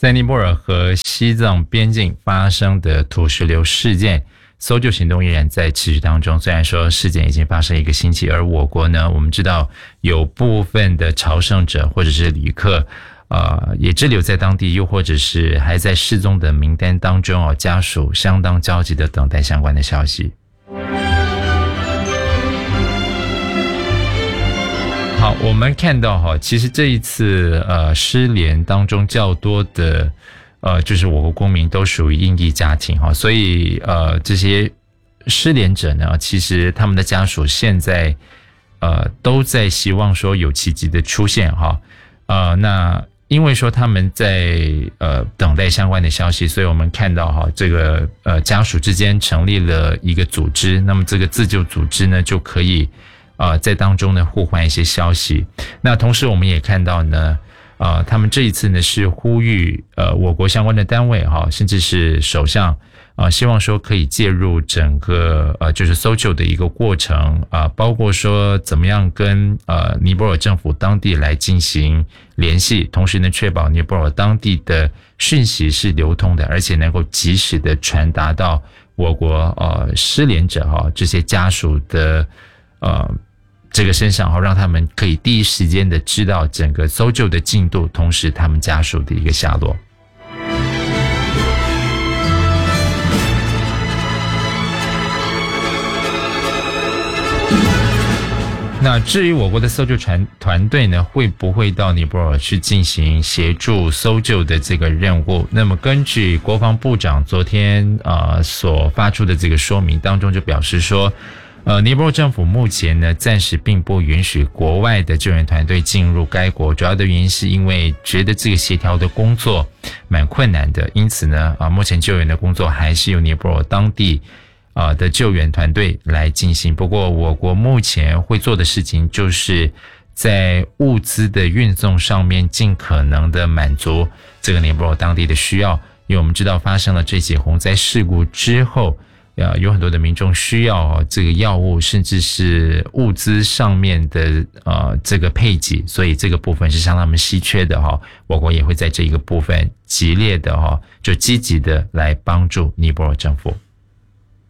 在尼泊尔和西藏边境发生的土石流事件，搜救行动依然在持续当中。虽然说事件已经发生1个星期，而我国呢，我们知道有部分的朝圣者或者是旅客也滞留在当地，又或者是还在失踪的名单当中家属相当焦急的等待相关的消息。好，我们看到其实这一次失联当中较多的就是我国公民都属于印裔家庭所以这些失联者呢，其实他们的家属现在都在希望说有奇迹的出现那因为说他们在等待相关的消息，所以我们看到这个家属之间成立了一个组织，那么这个自救组织呢就可以在当中呢互换一些消息。那同时我们也看到呢他们这一次呢是呼吁我国相关的单位甚至是首相希望说可以介入整个就是搜救的一个过程包括说怎么样跟尼泊尔政府当地来进行联系，同时呢确保尼泊尔当地的讯息是流通的，而且能够及时的传达到我国失联者这些家属的这个身上让他们可以第一时间的知道整个搜救的进度，同时他们家属的一个下落。那至于我国的搜救团队呢，会不会到尼泊尔去进行协助搜救的这个任务？那么根据国防部长昨天所发出的这个说明当中就表示说尼泊尔政府目前呢暂时并不允许国外的救援团队进入该国，主要的原因是因为觉得这个协调的工作蛮困难的，因此呢目前救援的工作还是由尼泊尔当地的救援团队来进行。不过我国目前会做的事情就是在物资的运送上面尽可能的满足这个尼泊尔当地的需要，因为我们知道发生了这起洪灾事故之后有很多的民众需要这个药物甚至是物资上面的这个配给，所以这个部分是相当稀缺的我国也会在这一个部分激烈的就积极的来帮助尼泊尔政府。